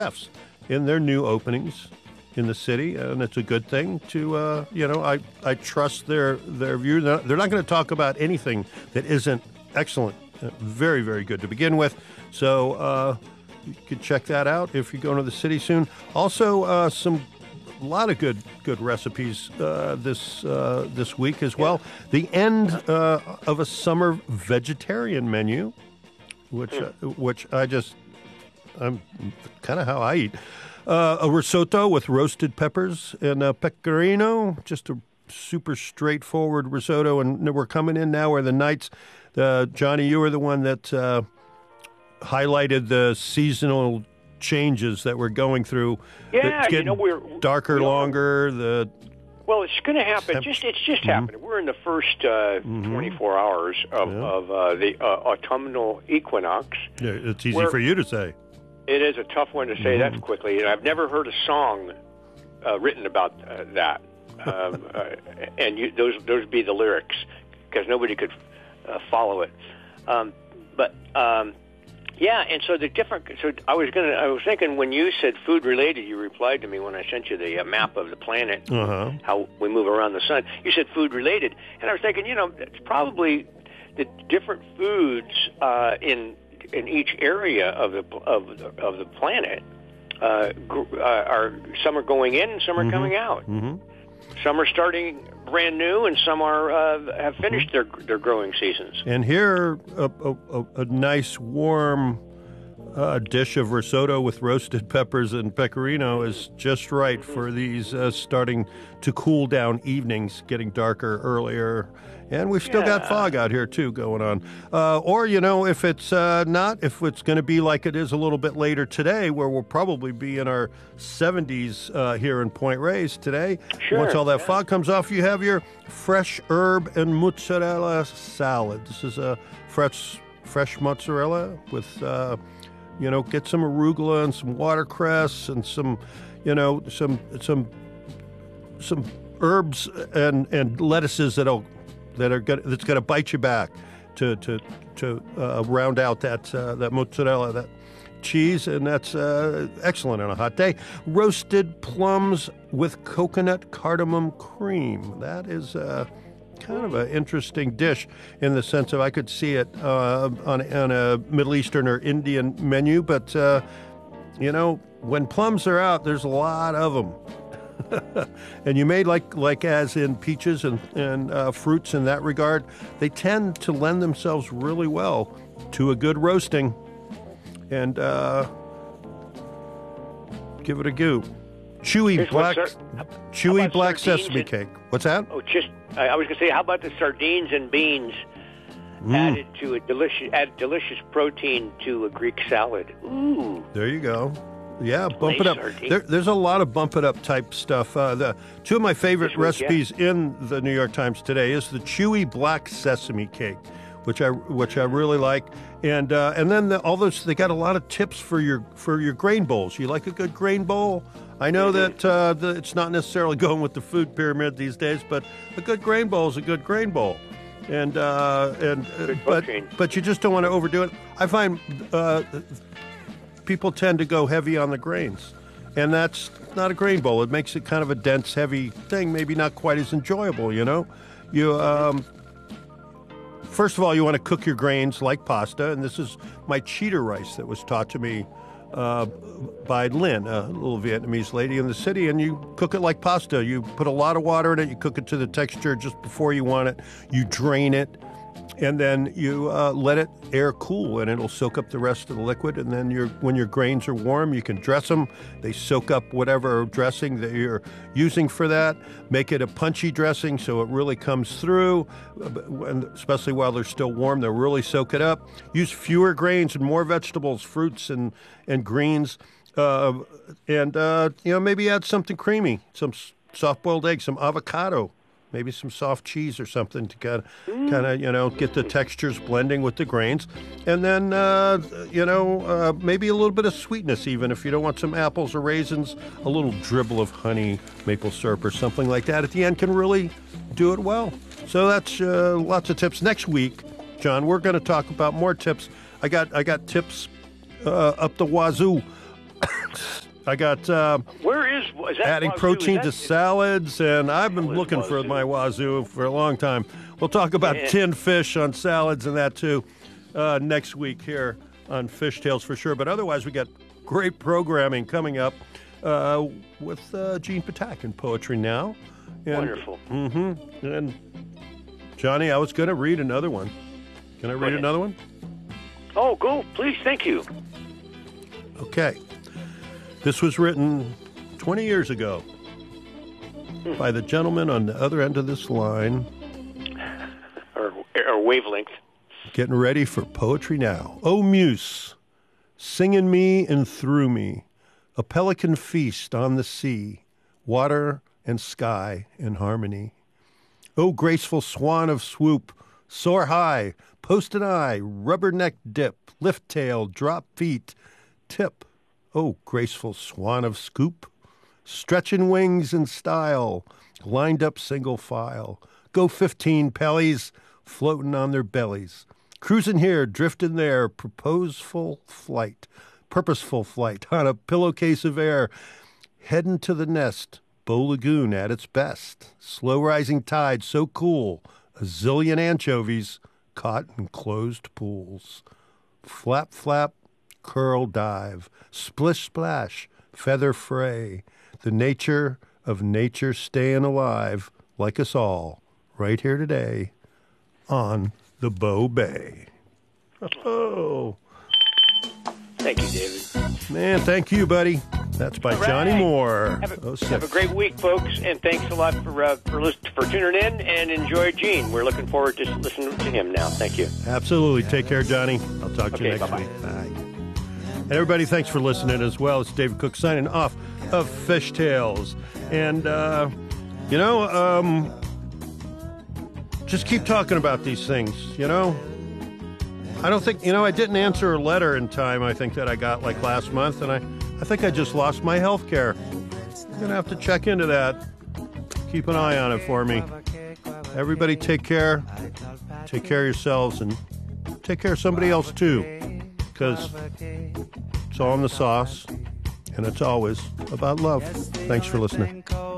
chefs in their new openings in the city, and it's a good thing to, I trust their view. They're not going to talk about anything that isn't excellent. Very, very good to begin with. So you can check that out if you go to the city soon. Also, a lot of good recipes this week as well. The end of a summer vegetarian menu, which I'm kind of how I eat. A risotto with roasted peppers and pecorino, just a super straightforward risotto. And we're coming in now where the nights, Johnny, you were the one that highlighted the seasonal changes that we're going through. Yeah, it's getting we're darker, longer. Well, it's going to happen. It's just happening. We're in the first 24 hours of the autumnal equinox. Yeah, it's easy for you to say. It is a tough one to say that quickly, and I've never heard a song written about that. And those would be the lyrics, because nobody could follow it. Yeah, and so I was thinking when you said food related, you replied to me when I sent you the map of the planet, how we move around the sun. You said food related, and I was thinking, it's probably the different foods in each area of the planet are some are going in and some are coming out. Some are starting brand new, and some have finished their growing seasons. And here, a nice warm dish of risotto with roasted peppers and pecorino is just right for these starting to cool down evenings, getting darker earlier. And we've still got fog out here, too, going on. Or, if it's if it's going to be like it is a little bit later today, where we'll probably be in our 70s here in Point Reyes today. Sure, once all that fog comes off, you have your fresh herb and mozzarella salad. This is a fresh mozzarella with, get some arugula and some watercress and some herbs and lettuces that's going to bite you back to round out that mozzarella, that cheese, and that's excellent on a hot day. Roasted plums with coconut cardamom cream. That is kind of an interesting dish in the sense of I could see it on a Middle Eastern or Indian menu, but when plums are out, there's a lot of them. And you made like as in peaches and fruits in that regard, they tend to lend themselves really well to a good roasting. And give it a go. Chewy black sesame cake. What's that? Oh, I was going to say, how about the sardines and beans added delicious protein to a Greek salad? Ooh. There you go. Yeah, bump it up. There's a lot of bump it up type stuff. Two of my favorite recipes in the New York Times today is the chewy black sesame cake, which I really like, and then they got a lot of tips for your grain bowls. You like a good grain bowl? I know that it's not necessarily going with the food pyramid these days, but a good grain bowl is a good grain bowl. But you just don't want to overdo it. I find people tend to go heavy on the grains, and that's not a grain bowl. It makes it kind of a dense, heavy thing, maybe not quite as enjoyable, First of all, you want to cook your grains like pasta, and this is my cheater rice that was taught to me by Lynn, a little Vietnamese lady in the city, and you cook it like pasta. You put a lot of water in it, you cook it to the texture just before you want it, you drain it, and then you let it air cool, and it'll soak up the rest of the liquid. And then when your grains are warm, you can dress them. They soak up whatever dressing that you're using for that. Make it a punchy dressing so it really comes through, especially while they're still warm. They'll really soak it up. Use fewer grains and more vegetables, fruits and greens, and maybe add something creamy, some soft-boiled eggs, some avocado. Maybe some soft cheese or something to kind of get the textures blending with the grains. And then, maybe a little bit of sweetness even. If you don't want some apples or raisins, a little dribble of honey, maple syrup or something like that at the end can really do it well. So that's lots of tips. Next week, John, we're going to talk about more tips. I got tips up the wazoo I got Where is that adding Wazoo? protein to salads, and I've been looking for my Wazoo for a long time. We'll talk about tinned fish on salads and that too next week here on Fish Tales for sure. But otherwise, we got great programming coming up with Gene Patak and Poetry Now. And, wonderful. Mm-hmm. And Johnny, I was going to read another one. Can I read another one? Oh, go, please. Thank you. Okay. This was written 20 years ago by the gentleman on the other end of this line. Or wavelength. Getting ready for Poetry Now. Oh, Muse, sing in me and through me, a pelican feast on the sea, water and sky in harmony. Oh, graceful swan of swoop, soar high, post an eye, rubber neck dip, lift tail, drop feet, tip. Oh, graceful swan of scoop, stretching wings in style, lined up single file. Go 15 pellies, floating on their bellies. Cruising here, drifting there, purposeful flight on a pillowcase of air. Heading to the nest, Bow Lagoon at its best. Slow rising tide, so cool, a zillion anchovies caught in closed pools. Flap, flap, curl, dive, splish, splash, feather fray. The nature of nature staying alive, like us all, right here today on the Bow Bay. Oh. Thank you, David. Man, thank you, buddy. That's by Johnny Moore. Have a great week, folks, and thanks a lot for tuning in, and enjoy Gene. We're looking forward to listening to him now. Thank you. Absolutely. Take care, Johnny. I'll talk to you next week. Bye. And everybody, thanks for listening as well. It's David Cook signing off of Fish Tales. And, just keep talking about these things, I don't think, I didn't answer a letter in time, I think, that I got like last month, and I think I just lost my health care. I'm going to have to check into that. Keep an eye on it for me. Everybody take care. Take care of yourselves, and take care of somebody else, too, because it's all in the sauce, and it's always about love. Thanks for listening.